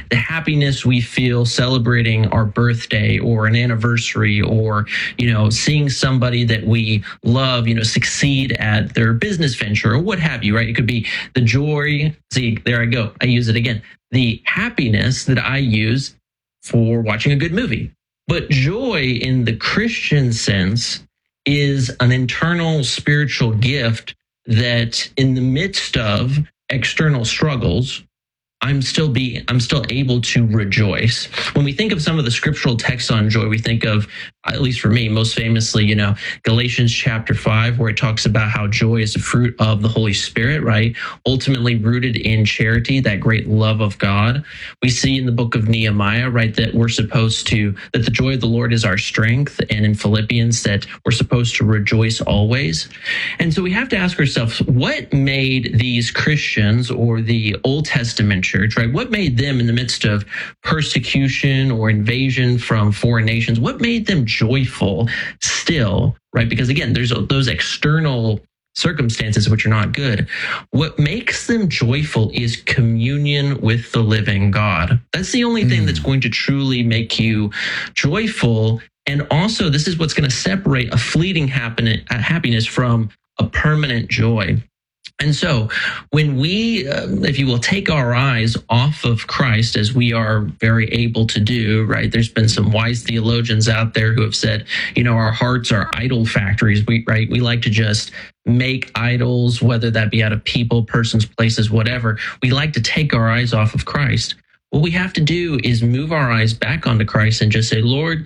the happiness we feel celebrating our birthday or an anniversary, or, seeing somebody that we love, succeed at their business venture or what have you, right? It could be the joy. See, there I go. I use it again. The happiness that I use for watching a good movie. But joy in the Christian sense is an internal spiritual gift that in the midst of external struggles, I'm still able to rejoice. When we think of some of the scriptural texts on joy, we think of, at least for me, most famously, Galatians chapter 5, where it talks about how joy is the fruit of the Holy Spirit, right? Ultimately rooted in charity, that great love of God. We see in the book of Nehemiah, right, that that the joy of the Lord is our strength. And in Philippians, that we're supposed to rejoice always. And so we have to ask ourselves, what made these Christians or the Old Testament church, right? What made them in the midst of persecution or invasion from foreign nations? What made them joyful still, right? Because again, there's those external circumstances which are not good. What makes them joyful is communion with the living God. That's the only thing that's going to truly make you joyful. And also, this is what's going to separate a fleeting happiness from a permanent joy. And so when we, if you will, take our eyes off of Christ, as we are very able to do, right? There's been some wise theologians out there who have said, our hearts are idol factories. We like to just make idols, whether that be out of people, persons, places, whatever. We like to take our eyes off of Christ. What we have to do is move our eyes back onto Christ and just say, Lord,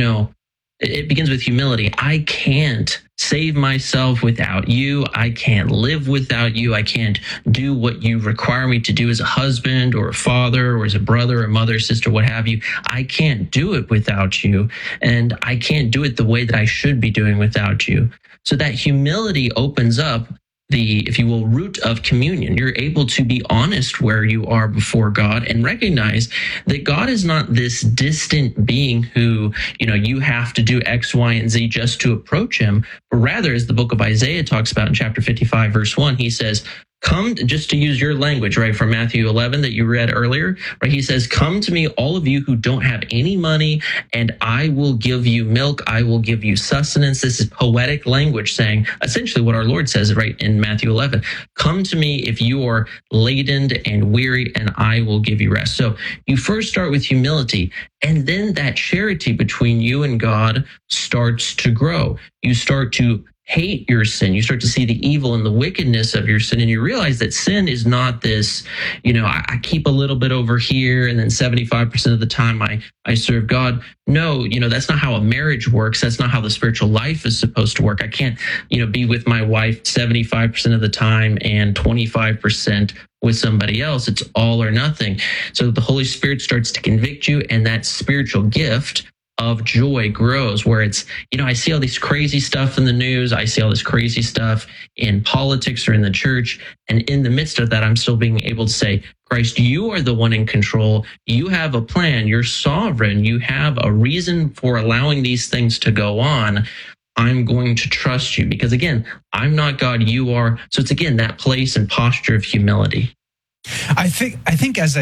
it begins with humility. I can't save myself without you. I can't live without you. I can't do what you require me to do as a husband or a father or as a brother or mother, sister, what have you. I can't do it without you. And I can't do it the way that I should be doing without you. So that humility opens up the, if you will, root of communion. You're able to be honest where you are before God and recognize that God is not this distant being who, you have to do X, Y, and Z just to approach him. But rather, as the book of Isaiah talks about in chapter 55, verse 1, he says, come, just to use your language, right, from Matthew 11 that you read earlier, right? He says, come to me, all of you who don't have any money, and I will give you milk. I will give you sustenance. This is poetic language saying essentially what our Lord says, right, in Matthew 11. Come to me if you are laden and weary, and I will give you rest. So you first start with humility, and then that charity between you and God starts to grow. You start to hate your sin. You start to see the evil and the wickedness of your sin, and you realize that sin is not this, I keep a little bit over here and then 75% of the time I serve God. No, that's not how a marriage works. That's not how the spiritual life is supposed to work. I can't, be with my wife 75% of the time and 25% with somebody else. It's all or nothing. So the Holy Spirit starts to convict you, and that spiritual gift of joy grows, where it's, I see all this crazy stuff in the news. I see all this crazy stuff in politics or in the church. And in the midst of that, I'm still being able to say, Christ, you are the one in control. You have a plan. You're sovereign. You have a reason for allowing these things to go on. I'm going to trust you because, again, I'm not God. You are. So it's, again, that place and posture of humility. I think as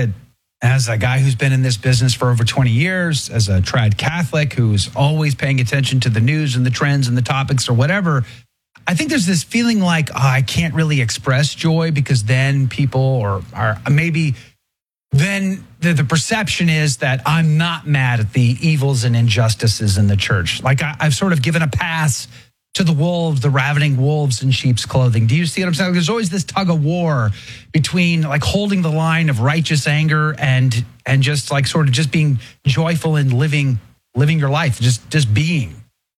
a guy who's been in this business for over 20 years, as a trad Catholic who's always paying attention to the news and the trends and the topics or whatever, I think there's this feeling like, I can't really express joy because then people are maybe then the perception is that I'm not mad at the evils and injustices in the church. Like I've sort of given a pass to the wolves, the ravening wolves in sheep's clothing. Do you see what I'm saying? There's always this tug of war between like holding the line of righteous anger and just like sort of just being joyful and living your life, just being.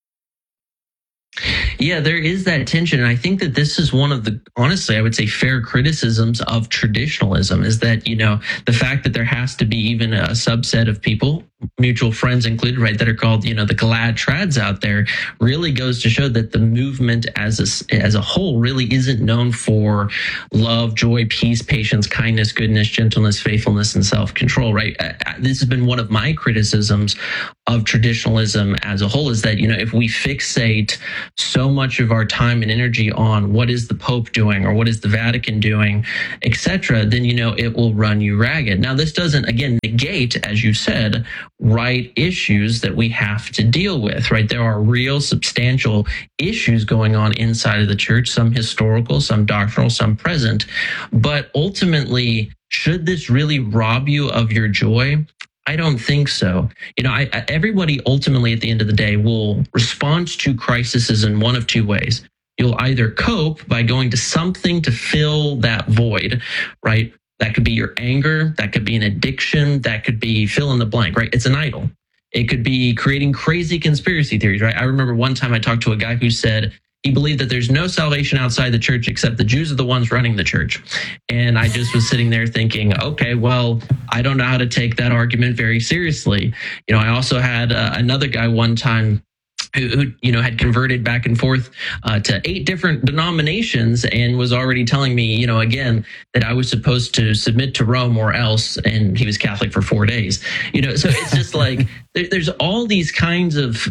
Yeah, there is that tension. And I think that this is one of the, honestly, I would say fair criticisms of traditionalism is that, the fact that there has to be even a subset of people, mutual friends included, right, that are called, the glad trads out there, really goes to show that the movement as a whole really isn't known for love, joy, peace, patience, kindness, goodness, gentleness, faithfulness, and self-control, right? This has been one of my criticisms of traditionalism as a whole is that, if we fixate so much of our time and energy on what is the Pope doing or what is the Vatican doing, etc., then, it will run you ragged. Now, this doesn't, again, negate negate, as you said, right issues that we have to deal with, right? There are real substantial issues going on inside of the church, some historical, some doctrinal, some present. But ultimately, should this really rob you of your joy? I don't think so. Everybody ultimately at the end of the day will respond to crises in one of two ways. You'll either cope by going to something to fill that void, right? That could be your anger, that could be an addiction, that could be fill in the blank, right? It's an idol. It could be creating crazy conspiracy theories, right? I remember one time I talked to a guy who said he believed that there's no salvation outside the church except the Jews are the ones running the church. And I just was sitting there thinking, okay, well, I don't know how to take that argument very seriously. I also had another guy one time who had converted back and forth to 8 different denominations and was already telling me, again, that I was supposed to submit to Rome or else, and he was Catholic for 4 days. So it's just like there's all these kinds of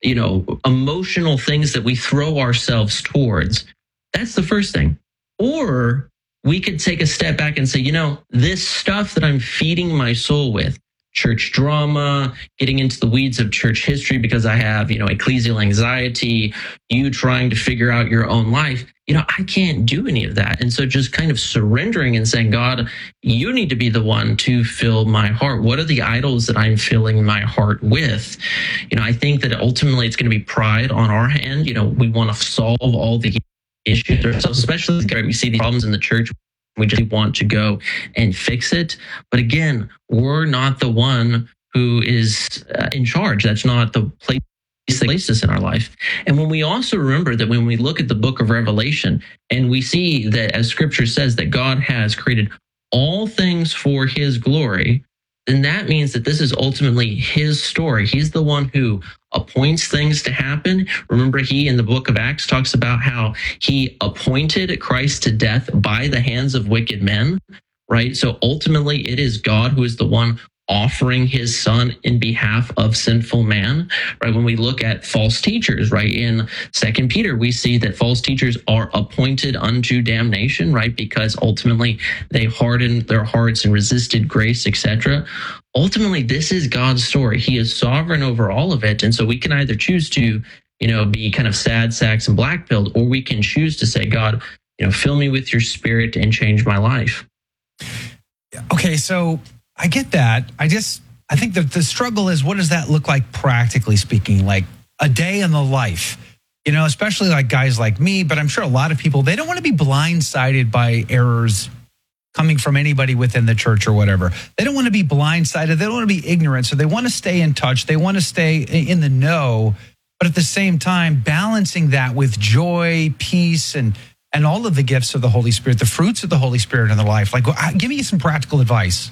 emotional things that we throw ourselves towards. That's the first thing. Or we could take a step back and say, this stuff that I'm feeding my soul with, church drama, getting into the weeds of church history because I have, ecclesial anxiety, you trying to figure out your own life, I can't do any of that. And so just kind of surrendering and saying, God, you need to be the one to fill my heart. What are the idols that I'm filling my heart with? I think that ultimately it's going to be pride on our hand. We want to solve all the issues ourselves, especially we see the problems in the church. We just want to go and fix it. But again, we're not the one who is in charge. That's not the place that placed us in our life. And when we also remember that when we look at the book of Revelation and we see that as scripture says that God has created all things for his glory, then that means that this is ultimately his story. He's the one who appoints things to happen. Remember, he in the book of Acts talks about how he appointed Christ to death by the hands of wicked men, right? So ultimately, it is God who is the one offering his son in behalf of sinful man, right? When we look at false teachers, right? In 2 Peter, we see that false teachers are appointed unto damnation, right? Because ultimately they hardened their hearts and resisted grace, etc. Ultimately, this is God's story. He is sovereign over all of it. And so we can either choose to, be kind of sad sacks and black pilled, or we can choose to say, God, fill me with your spirit and change my life. Okay, so I get that. I think that the struggle is, what does that look like practically speaking? Like a day in the life, especially like guys like me, but I'm sure a lot of people, they don't want to be blindsided by errors coming from anybody within the church or whatever. They don't want to be blindsided. They don't want to be ignorant. So they want to stay in touch. They want to stay in the know, but at the same time, balancing that with joy, peace, and all of the gifts of the Holy Spirit, the fruits of the Holy Spirit in their life. Like, give me some practical advice.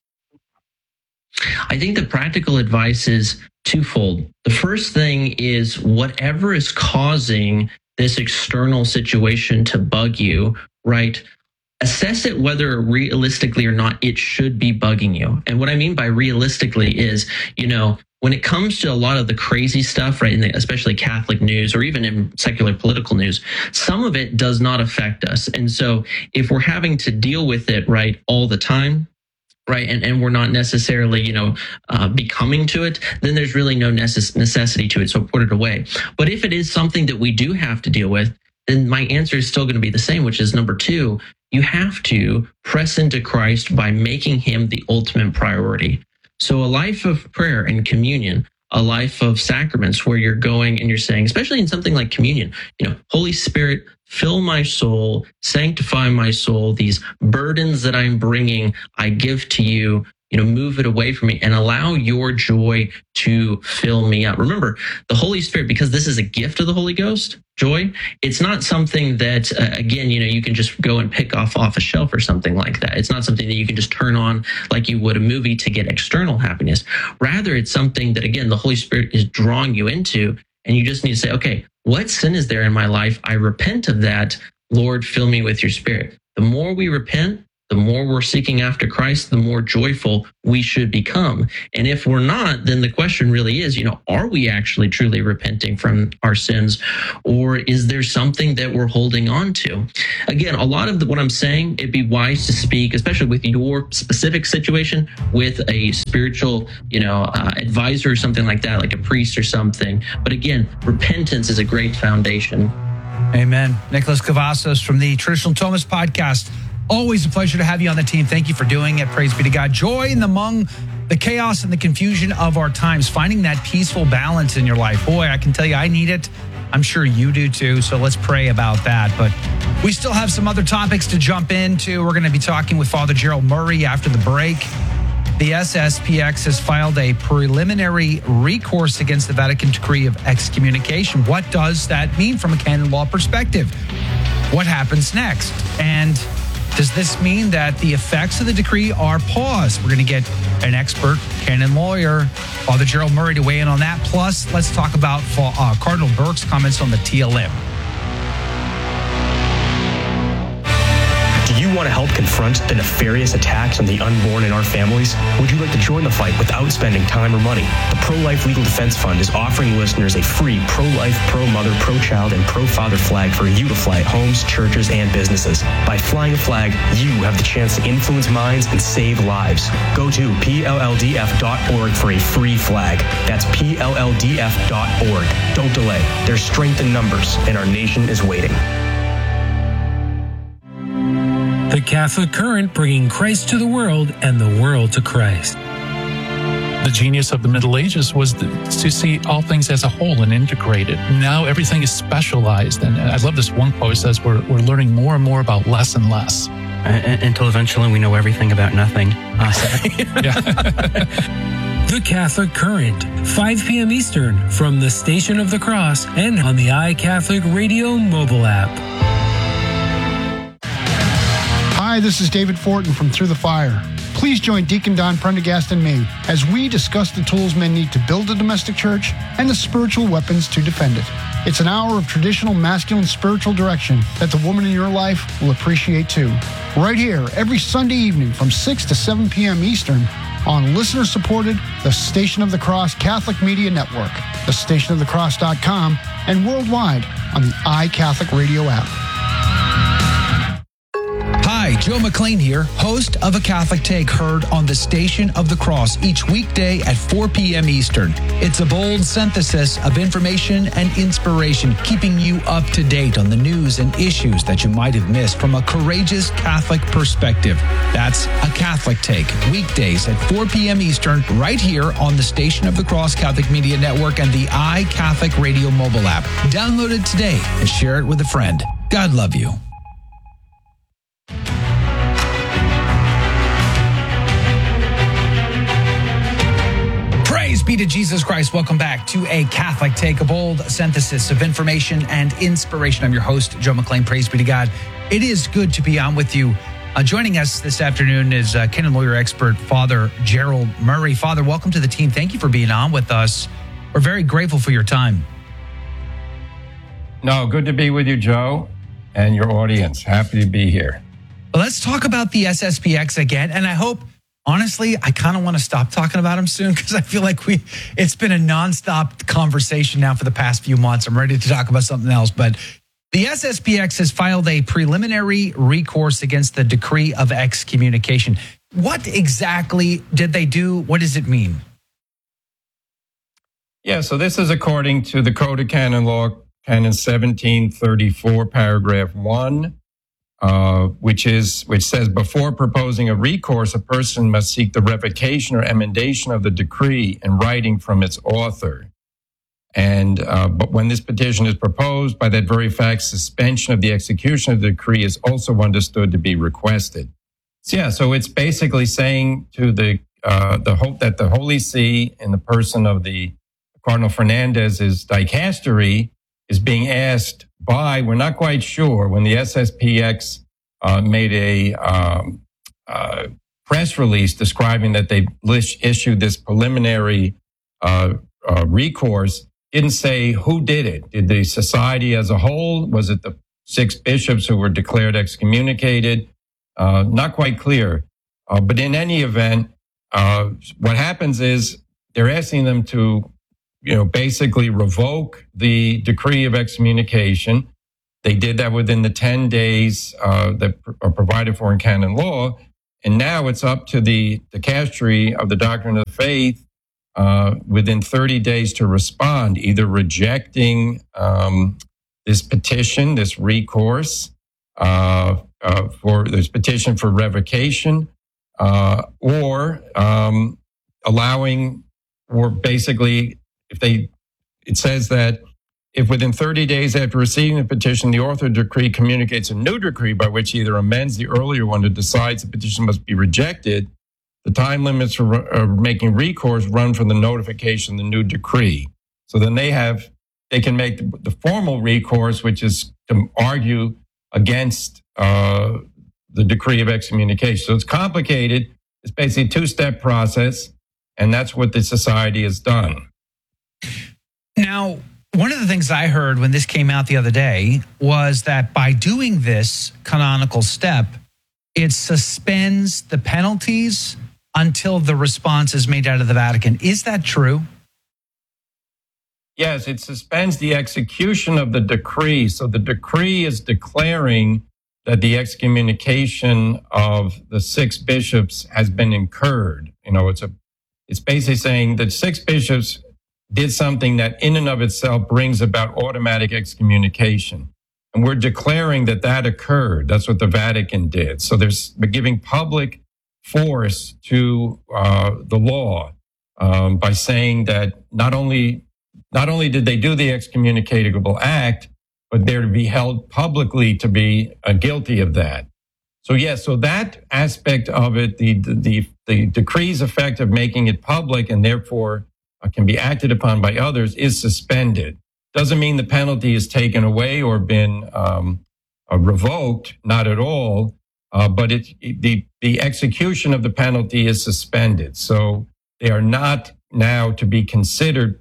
I think the practical advice is twofold. The first thing is whatever is causing this external situation to bug you, right? Assess it whether realistically or not it should be bugging you. And what I mean by realistically is, when it comes to a lot of the crazy stuff, right, especially Catholic news or even in secular political news, some of it does not affect us. And so if we're having to deal with it, right, all the time, right, and we're not necessarily, becoming to it, then there's really no necessity to it. So put it away. But if it is something that we do have to deal with, then my answer is still going to be the same, which is number 2, you have to press into Christ by making him the ultimate priority. So a life of prayer and communion, a life of sacraments where you're going and you're saying, especially in something like communion, Holy Spirit, fill my soul, sanctify my soul, these burdens that I'm bringing, I give to you, move it away from me and allow your joy to fill me up. Remember, the Holy Spirit, because this is a gift of the Holy Ghost, joy, it's not something that, again, you can just go and pick off a shelf or something like that. It's not something that you can just turn on like you would a movie to get external happiness. Rather, it's something that, again, the Holy Spirit is drawing you into, and you just need to say, okay, what sin is there in my life? I repent of that. Lord, fill me with your Spirit. The more we repent, the more we're seeking after Christ, the more joyful we should become. And if we're not, then the question really is, are we actually truly repenting from our sins, or is there something that we're holding on to? Again, a lot of what I'm saying, it'd be wise to speak, especially with your specific situation, with a spiritual, advisor or something like that, like a priest or something. But again, repentance is a great foundation. Amen. Nicholas Cavazos from the Traditional Thomas Podcast. Always a pleasure to have you on the team. Thank you for doing it. Praise be to God. Joy among the chaos and the confusion of our times, finding that peaceful balance in your life. Boy, I can tell you I need it. I'm sure you do too. So let's pray about that. But we still have some other topics to jump into. We're going to be talking with Father Gerald Murray after the break. The SSPX has filed a preliminary recourse against the Vatican decree of excommunication. What does that mean from a canon law perspective? What happens next? And does this mean that the effects of the decree are paused? We're going to get an expert canon lawyer, Father Gerald Murray, to weigh in on that. Plus, let's talk about Cardinal Burke's comments on the TLM. Do you want to help confront the nefarious attacks on the unborn in our families? Would you like to join the fight without spending time or money? The Pro-Life Legal Defense Fund is offering listeners a free pro-life, pro-mother, pro-child, and pro-father flag for you to fly at homes, churches, and businesses. By flying a flag, you have the chance to influence minds and save lives. Go to PLLDF.org for a free flag. That's PLLDF.org. Don't delay. There's strength in numbers, and our nation is waiting. The Catholic Current, bringing Christ to the world and the world to Christ. The genius of the Middle Ages was to see all things as a whole and integrated. Now everything is specialized. And I love this one quote. It says we're learning more and more about less and less. Until eventually we know everything about nothing. The Catholic Current, 5 p.m. Eastern, from the Station of the Cross and on the iCatholic Radio mobile app. Hi, this is David Fortin from Through the Fire. Please join Deacon Don Prendergast and me as we discuss the tools men need to build a domestic church and the spiritual weapons to defend it. It's an hour of traditional masculine spiritual direction that the woman in your life will appreciate too. Right here, every Sunday evening from 6 to 7 p.m. Eastern on listener-supported The Station of the Cross Catholic Media Network, thestationofthecross.com, and worldwide on the iCatholic Radio app. Hi, Joe McLean here, host of A Catholic Take, heard on the Station of the Cross each weekday at 4 p.m. Eastern. It's a bold synthesis of information and inspiration, keeping you up to date on the news and issues that you might have missed from a courageous Catholic perspective. That's A Catholic Take, weekdays at 4 p.m. Eastern, right here on the Station of the Cross Catholic Media Network and the iCatholic Radio mobile app. Download it today and share it with a friend. God love you. Praise be to Jesus Christ. Welcome back to A Catholic Take, a bold synthesis of information and inspiration. I'm your host, Joe McLean. Praise be to God. It is good to be on with you. Joining us this afternoon is canon lawyer expert, Father Gerald Murray. Father, welcome to the team. Thank you for being on with us. We're very grateful for your time. No, good to be with you, Joe, and your audience. Happy to be here. Well, let's talk about the SSPX again. And I hope, honestly, I kind of want to stop talking about them soon because I feel like it's been a nonstop conversation now for the past few months. I'm ready to talk about something else. But the SSPX has filed a preliminary recourse against the decree of excommunication. What exactly did they do? What does it mean? Yeah, so this is according to the Code of Canon Law, Canon 1734, paragraph 1. Which says, before proposing a recourse, a person must seek the revocation or emendation of the decree in writing from its author. And but when this petition is proposed, by that very fact, suspension of the execution of the decree is also understood to be requested. So it's basically saying to the hope that the Holy See, in the person of the Cardinal Fernandez's dicastery, is being asked by, we're not quite sure, when the SSPX made a press release describing that they issued this preliminary recourse, didn't say who did it. Did the society as a whole? Was it the 6 bishops who were declared excommunicated? Not quite clear. But in any event, what happens is they're asking them to, basically revoke the decree of excommunication. They did that within the 10 days that are provided for in canon law. And now it's up to the dicastery of the doctrine of the faith within 30 days to respond, either rejecting this petition, this recourse, for this petition for revocation, or allowing, or basically, it says that if within 30 days after receiving the petition, the author of the decree communicates a new decree by which he either amends the earlier one or decides the petition must be rejected, the time limits for making recourse run from the notification of the new decree. So then they can make the formal recourse, which is to argue against the decree of excommunication. So it's complicated. It's basically a two-step process, and that's what the society has done. Now, one of the things I heard when this came out the other day was that by doing this canonical step, it suspends the penalties until the response is made out of the Vatican. Is that true? Yes, it suspends the execution of the decree. So the decree is declaring that the excommunication of the 6 bishops has been incurred. It's basically saying that 6 bishops did something that in and of itself brings about automatic excommunication. And we're declaring that occurred. That's what the Vatican did. So we're giving public force to the law by saying that not only did they do the excommunicatable act, but they're to be held publicly to be guilty of that. So yes, so that aspect of it, the decree's effect of making it public and therefore can be acted upon by others is suspended. Doesn't mean the penalty is taken away or been revoked, not at all. But the execution of the penalty is suspended. So they are not now to be considered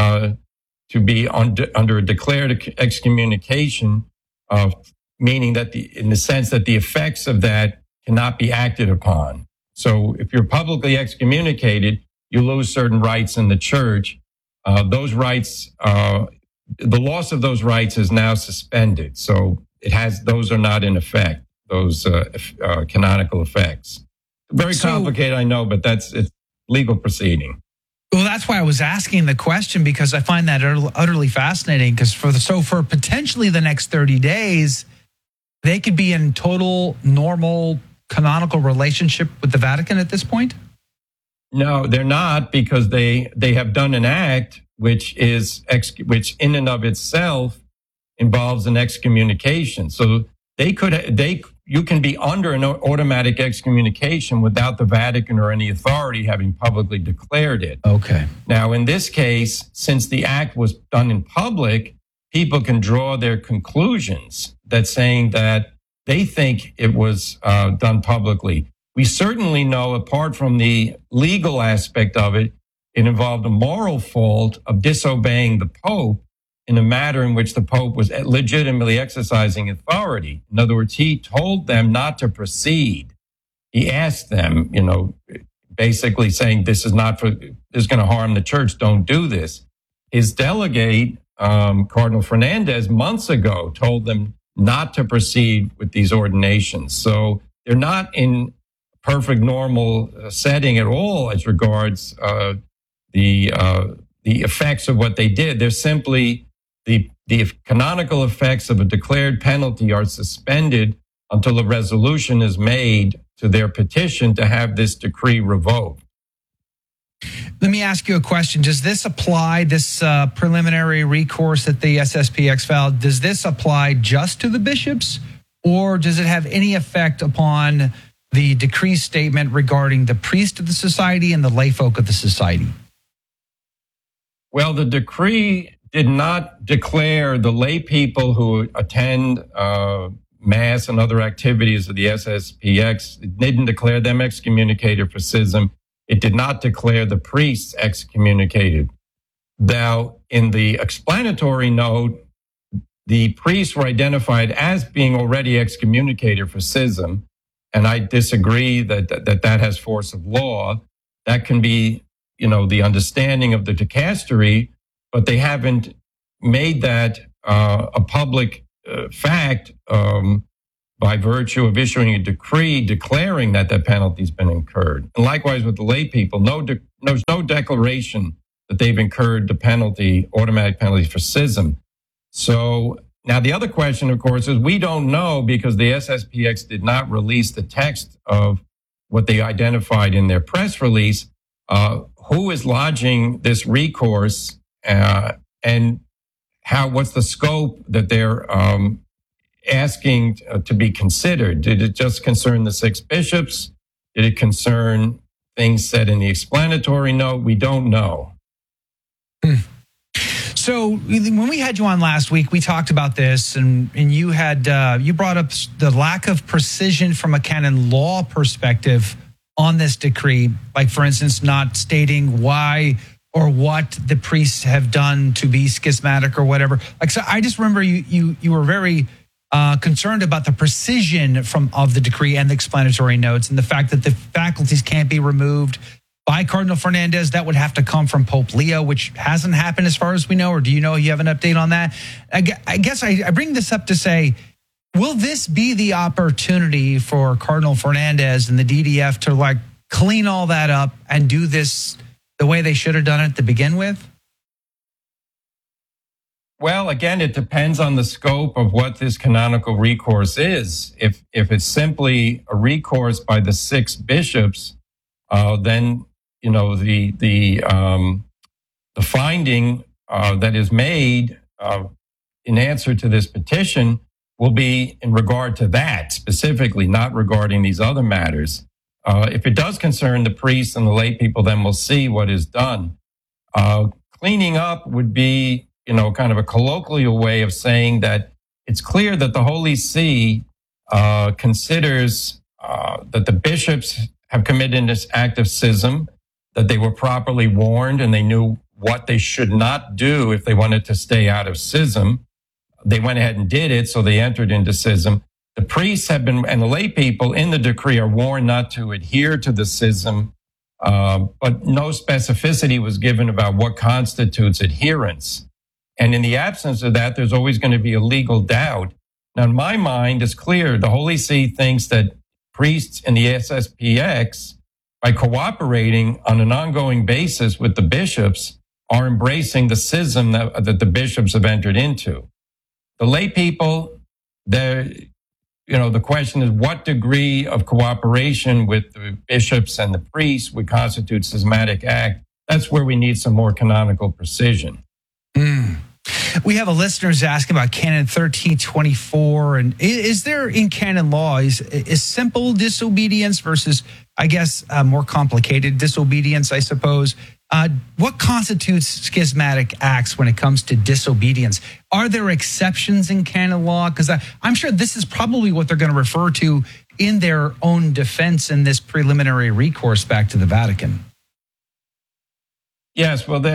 to be under a declared excommunication, meaning that in the sense that the effects of that cannot be acted upon. So if you're publicly excommunicated, you lose certain rights in the church. Those rights, the loss of those rights is now suspended. So those are not in effect, those canonical effects. Very complicated, I know, but it's legal proceeding. Well, that's why I was asking the question, because I find that utterly fascinating. Because for potentially the next 30 days, they could be in total normal canonical relationship with the Vatican at this point? No, they're not, because they have done an act which in and of itself involves an excommunication. So you can be under an automatic excommunication without the Vatican or any authority having publicly declared it. Okay. Now, in this case, since the act was done in public, people can draw their conclusions that saying that they think it was done publicly. We certainly know, apart from the legal aspect of it, it involved a moral fault of disobeying the Pope in a matter in which the Pope was legitimately exercising authority. In other words, he told them not to proceed. He asked them, basically saying, this is going to harm the church, don't do this. His delegate, Cardinal Fernandez, months ago told them not to proceed with these ordinations. So they're not in perfect normal setting at all as regards the effects of what they did. They're simply the canonical effects of a declared penalty are suspended until a resolution is made to their petition to have this decree revoked. Let me ask you a question. Does this apply, this preliminary recourse that the SSPX filed, does this apply just to the bishops, or does it have any effect upon the decree statement regarding the priest of the society and the lay folk of the society? Well, the decree did not declare the lay people who attend Mass and other activities of the SSPX. It didn't declare them excommunicated for schism. It did not declare the priests excommunicated. Now, in the explanatory note, the priests were identified as being already excommunicated for schism, and I disagree that has force of law. That can be, the understanding of the dicastery, but they haven't made that a public fact by virtue of issuing a decree declaring that penalty's been incurred. And likewise with the lay people, there's no declaration that they've incurred the automatic penalty for schism. So now the other question, of course, is we don't know because the SSPX did not release the text of what they identified in their press release, who is lodging this recourse and what's the scope that they're asking to be considered. Did it just concern the 6 bishops? Did it concern things said in the explanatory note? We don't know. So when we had you on last week, we talked about this, and you had you brought up the lack of precision from a canon law perspective on this decree, like for instance, not stating why or what the priests have done to be schismatic or whatever. Like, so I just remember you were very concerned about the precision of the decree and the explanatory notes, and the fact that the faculties can't be removed by Cardinal Fernandez. That would have to come from Pope Leo, which hasn't happened as far as we know. Or do you know you have an update on that? I guess I bring this up to say, will this be the opportunity for Cardinal Fernandez and the DDF to clean all that up and do this the way they should have done it to begin with? Well, again, it depends on the scope of what this canonical recourse is. If it's simply a recourse by the 6 bishops, then the finding that is made in answer to this petition will be in regard to that specifically, not regarding these other matters. If it does concern the priests and the lay people, then we'll see what is done. Cleaning up would be, kind of a colloquial way of saying that it's clear that the Holy See considers that the bishops have committed this act of schism, that they were properly warned and they knew what they should not do if they wanted to stay out of schism. They went ahead and did it, so they entered into schism. The priests have been, and the lay people in the decree are warned not to adhere to the schism, but no specificity was given about what constitutes adherence. And in the absence of that, there's always going to be a legal doubt. Now, in my mind, it's clear the Holy See thinks that priests in the SSPX, by cooperating on an ongoing basis with the bishops, are embracing the schism that the bishops have entered into. The lay people, the question is what degree of cooperation with the bishops and the priests would constitute schismatic act. That's where we need some more canonical precision. We have a listener who's asking about Canon 1324, and is there in canon law is simple disobedience versus, I guess, more complicated disobedience, I suppose. What constitutes schismatic acts when it comes to disobedience? Are there exceptions in canon law? Because I'm sure this is probably what they're going to refer to in their own defense in this preliminary recourse back to the Vatican. Yes, well,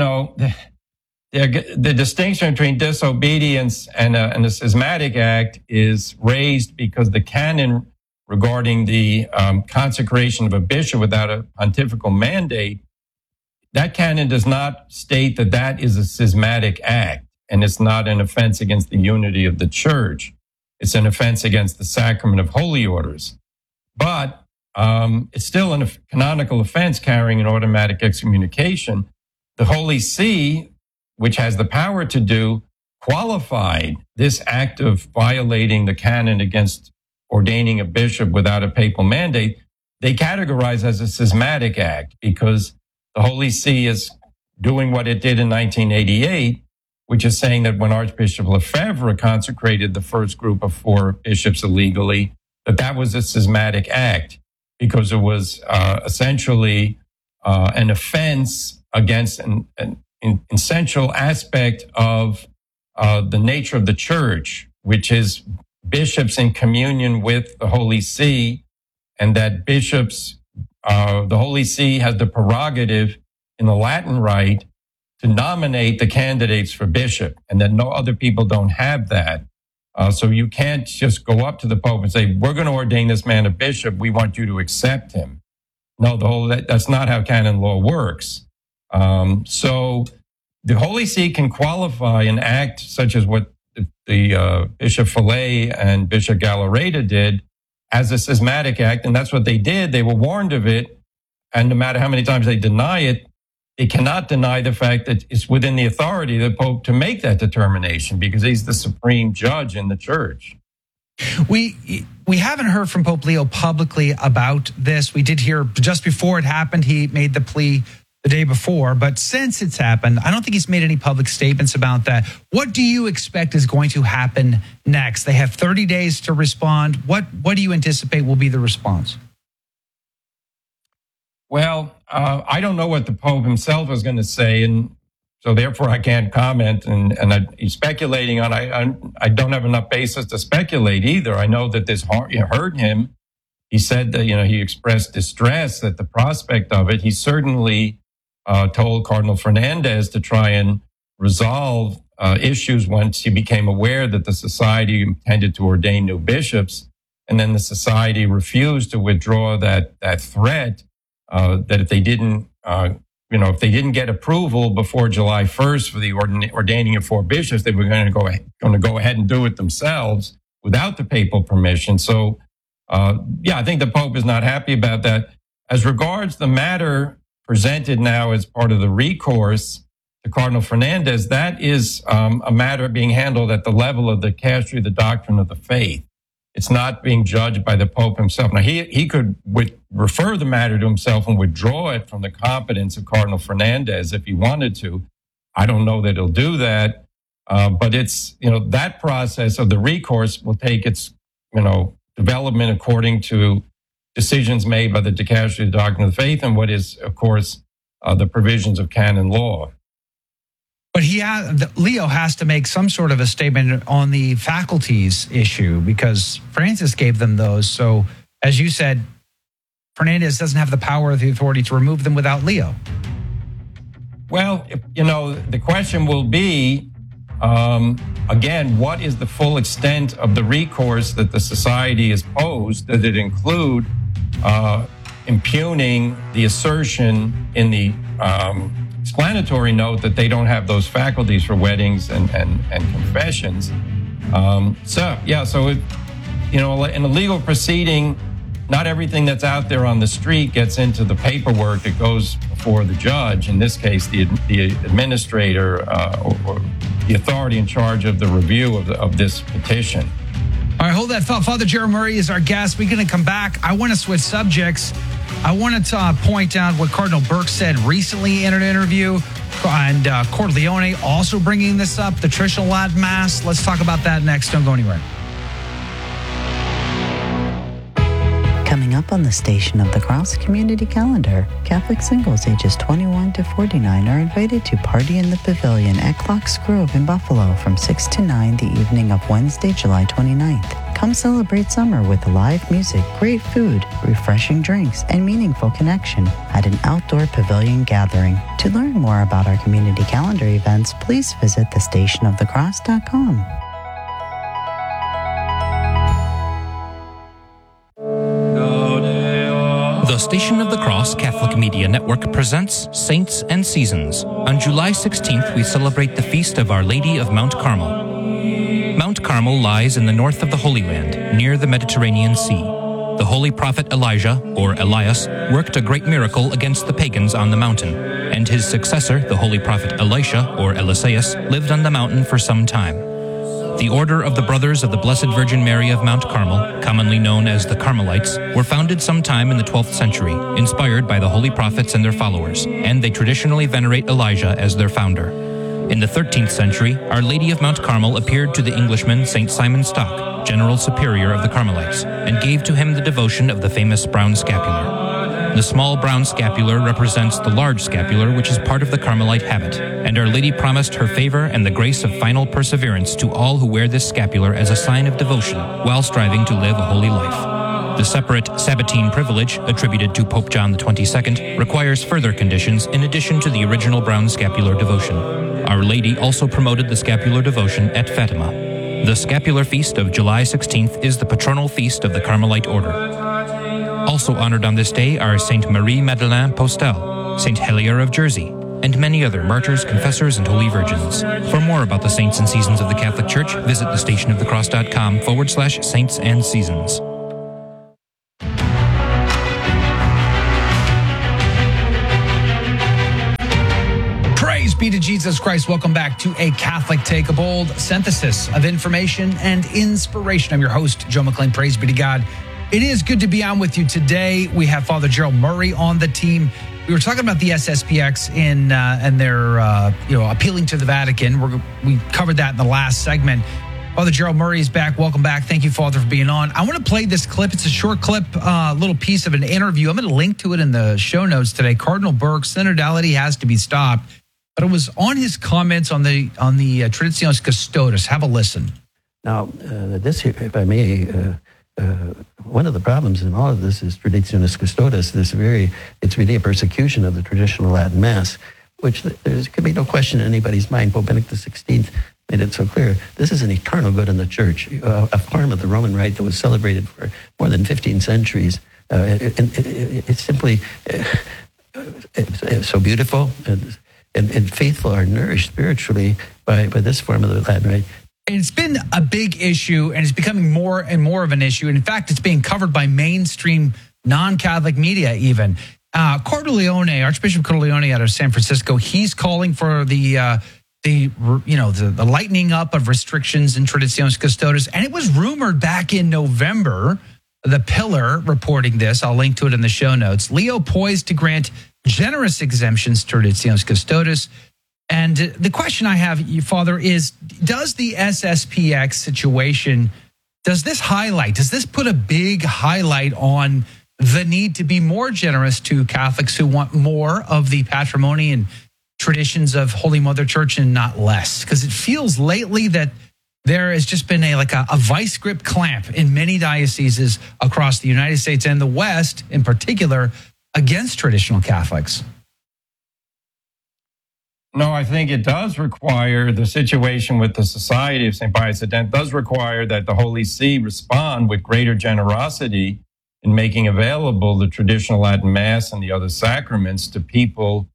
the distinction between disobedience and a schismatic act is raised because the canon regarding the consecration of a bishop without a pontifical mandate, that canon does not state that is a schismatic act, and it's not an offense against the unity of the church. It's an offense against the sacrament of holy orders. But it's still a canonical offense carrying an automatic excommunication. The Holy See, which has the power to do, qualified this act of violating the canon against ordaining a bishop without a papal mandate. They categorize as a schismatic act because the Holy See is doing what it did in 1988, which is saying that when Archbishop Lefebvre consecrated the first group of 4 bishops illegally, that was a schismatic act because it was essentially an offense against an essential aspect of the nature of the church, which is bishops in communion with the Holy See, and that bishops, the Holy See has the prerogative in the Latin Rite to nominate the candidates for bishop, and that no other people don't have that. So you can't just go up to the Pope and say, we're going to ordain this man a bishop. We want you to accept him. No, that's not how canon law works. So the Holy See can qualify an act such as what the Bishop Fillet and Bishop Galarreta did as a schismatic act, and that's what they did. They were warned of it, and no matter how many times they deny it, they cannot deny the fact that it's within the authority of the Pope to make that determination because he's the supreme judge in the church. We haven't heard from Pope Leo publicly about this. We did hear just before it happened, he made the plea the day before, but since it's happened, I don't think he's made any public statements about that. What do you expect is going to happen next? They have 30 days to respond. What do you anticipate will be the response? Well, I don't know what the Pope himself is going to say, and so therefore I can't comment. And he's speculating on. I don't have enough basis to speculate either. I know that this hurt him. He said that he expressed distress at the prospect of it. He certainly told Cardinal Fernandez to try and resolve issues once he became aware that the society intended to ordain new bishops, and then the society refused to withdraw that threat. That if they didn't, if they didn't get approval before July 1st for the ordaining of 4 bishops, they were going to go ahead and do it themselves without the papal permission. So, I think the Pope is not happy about that. As regards the matter presented now as part of the recourse to Cardinal Fernandez, that is a matter being handled at the level of the Dicastery of the Doctrine of the Faith. It's not being judged by the Pope himself. Now, he could refer the matter to himself and withdraw it from the competence of Cardinal Fernandez if he wanted to. I don't know that he'll do that, but it's, that process of the recourse will take its, development according to decisions made by the Dicastery of the Doctrine of the Faith and what is, of course, the provisions of canon law. But Leo has to make some sort of a statement on the faculties issue because Francis gave them those. So, as you said, Fernandez doesn't have the power or the authority to remove them without Leo. Well, the question will be, again, what is the full extent of the recourse that the society has posed? Does it include impugning the assertion in the explanatory note that they don't have those faculties for weddings and confessions? So in a legal proceeding, not everything that's out there on the street gets into the paperwork that goes before the judge. In this case, the administrator or the authority in charge of the review of this petition. All right, hold that thought. Father Gerald Murray is our guest. We're going to come back. I want to switch subjects. I wanted to point out what Cardinal Burke said recently in an interview, and Cordileone also bringing this up, the traditional Latin Mass. Let's talk about that next. Don't go anywhere. Coming up on the Station of the Cross community calendar, Catholic singles ages 21 to 49 are invited to party in the pavilion at Clocks Grove in Buffalo from 6 to 9 the evening of Wednesday, July 29th. Come celebrate summer with live music, great food, refreshing drinks, and meaningful connection at an outdoor pavilion gathering. To learn more about our community calendar events, please visit thestationofthecross.com. The Station of the Cross Catholic Media Network presents Saints and Seasons. On July 16th, we celebrate the feast of Our Lady of Mount Carmel. Mount Carmel lies in the north of the Holy Land, near the Mediterranean Sea. The holy prophet Elijah, or Elias, worked a great miracle against the pagans on the mountain, and his successor, the holy prophet Elisha, or Eliseus, lived on the mountain for some time. The Order of the Brothers of the Blessed Virgin Mary of Mount Carmel, commonly known as the Carmelites, were founded sometime in the 12th century, inspired by the holy prophets and their followers, and they traditionally venerate Elijah as their founder. In the 13th century, Our Lady of Mount Carmel appeared to the Englishman St. Simon Stock, General Superior of the Carmelites, and gave to him the devotion of the famous brown scapular. The small brown scapular represents the large scapular, which is part of the Carmelite habit, and Our Lady promised her favor and the grace of final perseverance to all who wear this scapular as a sign of devotion while striving to live a holy life. The separate Sabbatine privilege, attributed to Pope John XXII, requires further conditions in addition to the original brown scapular devotion. Our Lady also promoted the scapular devotion at Fatima. The scapular feast of July 16th is the patronal feast of the Carmelite order. Also honored on this day are Saint Marie Madeleine Postel, Saint Helier of Jersey, and many other martyrs, confessors, and holy virgins. For more about the saints and seasons of the Catholic Church, visit thestationofthecross.com/saints and seasons. Praise be to Jesus Christ. Welcome back to A Catholic Take, a bold synthesis of information and inspiration. I'm your host, Joe McLean. Praise be to God. It is good to be on with you today. We have Father Gerald Murray on the team. We were talking about the SSPX and their appealing to the Vatican. We covered that in the last segment. Father Gerald Murray is back. Welcome back. Thank you, Father, for being on. I want to play this clip. It's a short clip, little piece of an interview. I'm going to link to it in the show notes today. Cardinal Burke, synodality has to be stopped. But it was on his comments on the Traditionis Custodes. Have a listen. Now, this here, if I may, one of the problems in all of this is Traditionis Custodes. It's really a persecution of the traditional Latin Mass, which there could be no question in anybody's mind. Pope Benedict XVI made it so clear. This is an eternal good in the Church, a form of the Roman Rite that was celebrated for more than 15 centuries. It's simply so beautiful, and faithful are nourished spiritually by this form of the Latin Rite. And it's been a big issue, and it's becoming more and more of an issue. And in fact, it's being covered by mainstream non-Catholic media even. Cordileone, Archbishop Cordileone out of San Francisco, he's calling for the lightening up of restrictions in Traditionis Custodes. And it was rumored back in November, the Pillar reporting this. I'll link to it in the show notes. Leo poised to grant generous exemptions to Traditionis Custodes. And the question I have, Father, is does the SSPX situation, does this put a big highlight on the need to be more generous to Catholics who want more of the patrimony and traditions of Holy Mother Church and not less? Because it feels lately that there has just been a vice grip clamp in many dioceses across the United States and the West in particular against traditional Catholics. No, I think it does require the situation with the Society of St. Pius X does require that the Holy See respond with greater generosity in making available the traditional Latin Mass and the other sacraments to people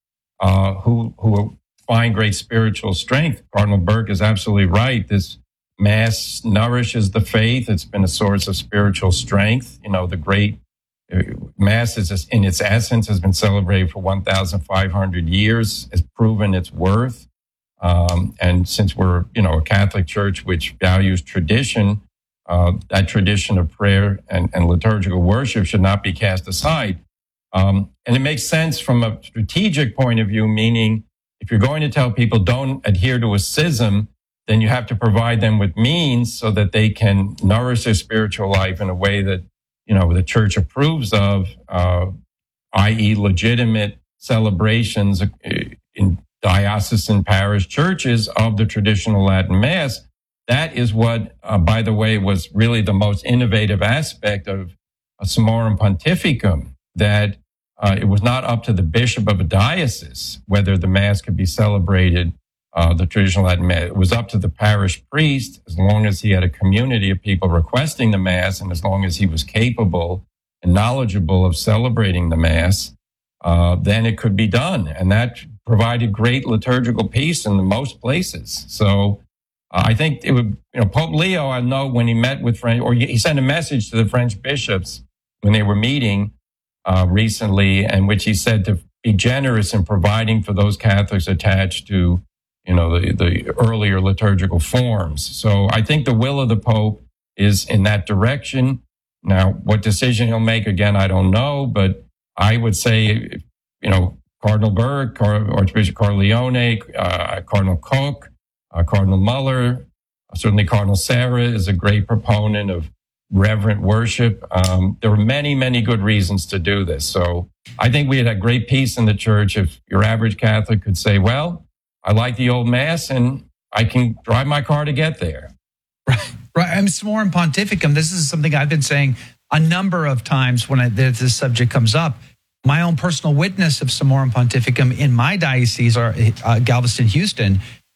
who find great spiritual strength. Cardinal Burke is absolutely right. This Mass nourishes the faith. It's been a source of spiritual strength. The great Mass is, in its essence, has been celebrated for 1,500 years, has proven its worth. And since we're, a Catholic Church which values tradition, that tradition of prayer and liturgical worship should not be cast aside. And it makes sense from a strategic point of view, meaning if you're going to tell people don't adhere to a schism, then you have to provide them with means so that they can nourish their spiritual life in a way that the Church approves of, i.e. legitimate celebrations in diocesan parish churches of the traditional Latin Mass. That is what, by the way, was really the most innovative aspect of Summorum Pontificum, that it was not up to the bishop of a diocese whether the Mass could be celebrated, the traditional Latin Mass. It was up to the parish priest, as long as he had a community of people requesting the Mass and as long as he was capable and knowledgeable of celebrating the Mass, then it could be done. And that provided great liturgical peace in most places. So I think it would, Pope Leo, I know when he met with French, or he sent a message to the French bishops when they were meeting recently, in which he said to be generous in providing for those Catholics attached to the earlier liturgical forms. So I think the will of the Pope is in that direction. Now, what decision he'll make, again, I don't know, but I would say, Cardinal Burke, Archbishop Cordileone, Cardinal Koch, Cardinal Muller, certainly Cardinal Sarah is a great proponent of reverent worship. There were many, many good reasons to do this. So I think we had a great peace in the Church if your average Catholic could say, well, I like the old Mass and I can drive my car to get there. Right. I'm Summorum Pontificum. This is something I've been saying a number of times when this subject comes up. My own personal witness of Summorum Pontificum in my diocese, or Galveston, Houston,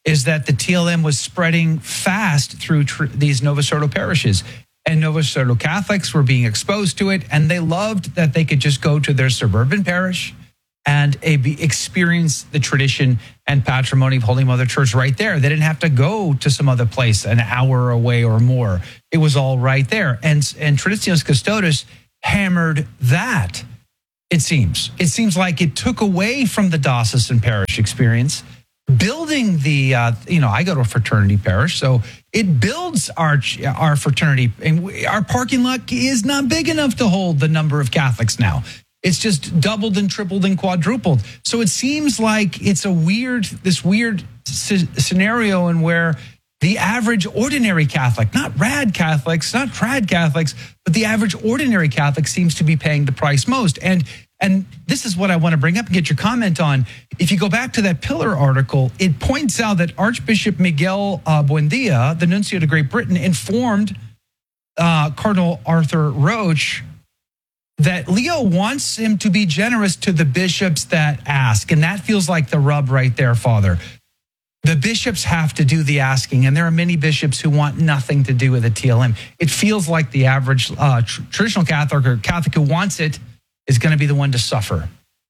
is that the TLM was spreading fast through these Novus Ordo parishes. And Novus Ordo Catholics were being exposed to it, and they loved that they could just go to their suburban parish and experience the tradition and patrimony of Holy Mother Church right there. They didn't have to go to some other place an hour away or more. It was all right there. And Traditionis Custodes hammered that, it seems. It seems like it took away from the diocesan parish experience, building the, I go to a fraternity parish, so it builds our fraternity. And our parking lot is not big enough to hold the number of Catholics now. It's just doubled and tripled and quadrupled. So it seems like it's this weird scenario in where the average ordinary Catholic, not rad Catholics, not trad Catholics, but the average ordinary Catholic seems to be paying the price most. And this is what I want to bring up and get your comment on. If you go back to that Pillar article, it points out that Archbishop Miguel Buendia, the nuncio to Great Britain, informed Cardinal Arthur Roche that Leo wants him to be generous to the bishops that ask. And that feels like the rub right there, Father. The bishops have to do the asking, and there are many bishops who want nothing to do with the TLM. It feels like the average traditional Catholic or Catholic who wants it is going to be the one to suffer.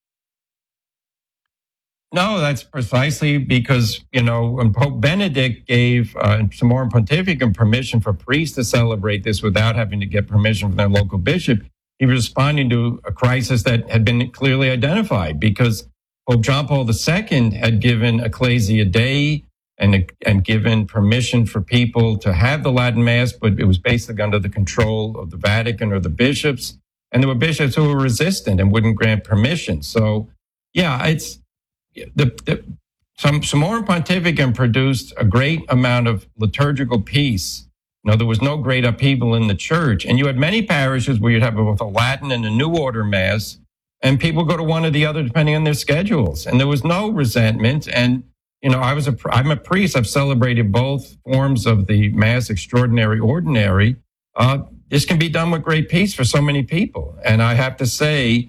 No, that's precisely because, when Pope Benedict gave Summorum Pontificum permission for priests to celebrate this without having to get permission from their local bishop, he was responding to a crisis that had been clearly identified because Pope John Paul II had given Ecclesia Dei and given permission for people to have the Latin Mass, but it was basically under the control of the Vatican or the bishops. And there were bishops who were resistant and wouldn't grant permission. So, yeah, it's Summorum Pontificum produced a great amount of liturgical peace. There was no great upheaval in the church. And you had many parishes where you'd have both a Latin and a New Order Mass, and people go to one or the other depending on their schedules. And there was no resentment. And, I'm a priest. I've celebrated both forms of the Mass, extraordinary, ordinary. This can be done with great peace for so many people. And I have to say,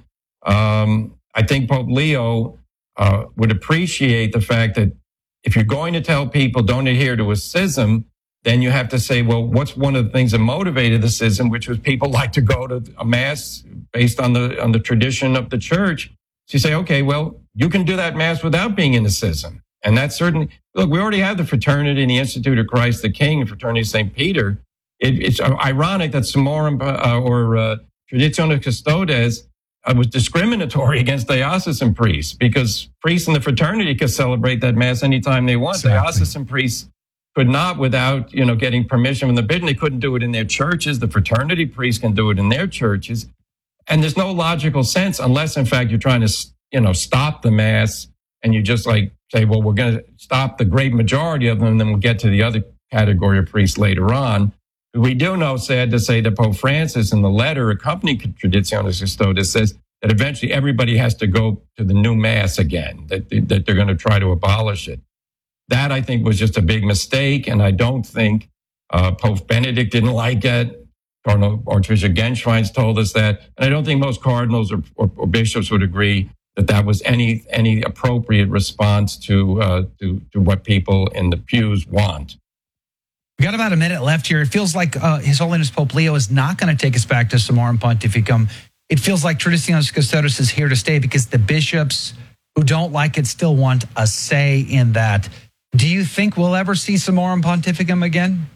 I think Pope Leo would appreciate the fact that if you're going to tell people don't adhere to a schism, then you have to say, well, what's one of the things that motivated the schism, which was people like to go to a Mass based on the tradition of the church. So you say, okay, well, you can do that Mass without being in a schism. And that's certainly, look, we already have the Fraternity and the Institute of Christ the King and Fraternity of St. Peter. It's ironic that Summorum or Traditionis Custodes was discriminatory against diocesan priests because priests in the fraternity could celebrate that Mass anytime they want. Exactly. Diocesan priests could not without, getting permission from the bishop. They couldn't do it in their churches. The fraternity priests can do it in their churches. And there's no logical sense unless, in fact, you're trying to, stop the Mass and you just say, well, we're going to stop the great majority of them and then we'll get to the other category of priests later on. We do know, sad to say, that Pope Francis in the letter accompanying Traditionis Custodes says that eventually everybody has to go to the new Mass again, that they're going to try to abolish it. That, I think, was just a big mistake, and I don't think Pope Benedict didn't like it. Cardinal Archbishop Genschweins told us that, and I don't think most cardinals or bishops would agree that was any appropriate response to what people in the pews want. We got about a minute left here. It feels like His Holiness Pope Leo is not going to take us back to Summorum Pontificum. It feels like Traditionis Custodes is here to stay because the bishops who don't like it still want a say in that. Do you think we'll ever see Summorum Pontificum again?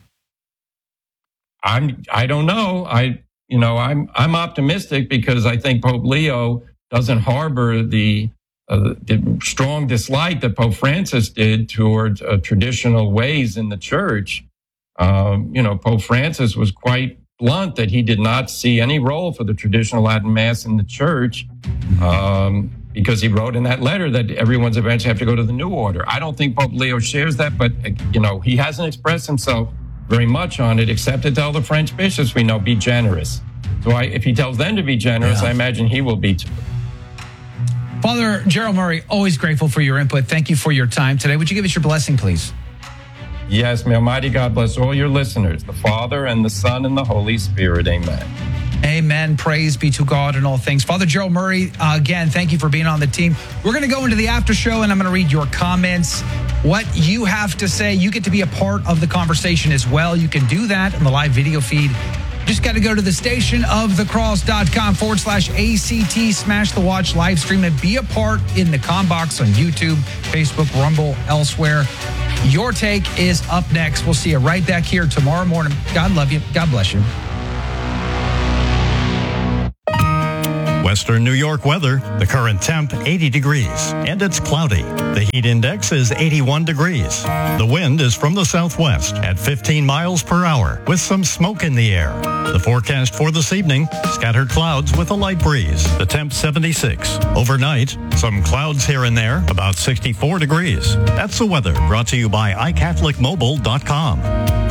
I don't know. I'm optimistic because I think Pope Leo doesn't harbor the strong dislike that Pope Francis did towards traditional ways in the church. Pope Francis was quite blunt that he did not see any role for the traditional Latin Mass in the church because he wrote in that letter that everyone's eventually have to go to the New Order. I don't think Pope Leo shares that, but, he hasn't expressed himself very much on it, except to tell the French bishops, we know, be generous. So if he tells them to be generous, I imagine he will be too. Father Gerald Murray, always grateful for your input. Thank you for your time today. Would you give us your blessing, please? Yes, may Almighty God bless all your listeners, the Father and the Son and the Holy Spirit. Amen. Amen. Praise be to God in all things. Father Gerald Murray, again, thank you for being on the team. We're going to go into the after show, and I'm going to read your comments. what you have to say. You get to be a part of the conversation as well. You can do that in the live video feed. Just got to go to the stationofthecross.com/ACT, smash the watch live stream, and be a part in the com box on YouTube, Facebook, Rumble, elsewhere. Your Take is up next. We'll see you right back here tomorrow morning. God love you. God bless you. Western New York weather, the current temp 80 degrees, and it's cloudy. The heat index is 81 degrees. The wind is from the southwest at 15 miles per hour with some smoke in the air. The forecast for this evening, scattered clouds with a light breeze. The temp 76. Overnight, some clouds here and there, about 64 degrees. That's the weather brought to you by iCatholicMobile.com.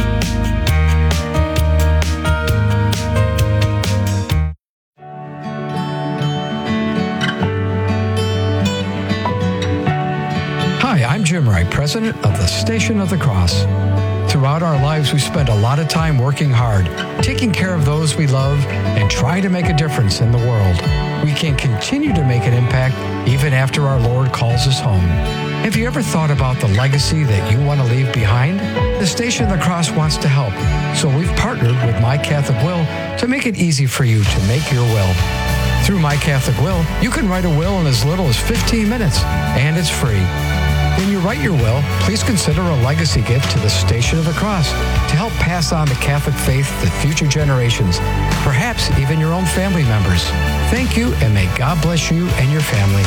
I'm Jim Wright, president of the Station of the Cross. Throughout our lives, we spend a lot of time working hard, taking care of those we love, and trying to make a difference in the world. We can continue to make an impact even after our Lord calls us home. Have you ever thought about the legacy that you want to leave behind? The Station of the Cross wants to help, so we've partnered with My Catholic Will to make it easy for you to make your will. Through My Catholic Will, you can write a will in as little as 15 minutes, and it's free. When you write your will, please consider a legacy gift to the Station of the Cross to help pass on the Catholic faith to future generations, perhaps even your own family members. Thank you, and may God bless you and your family.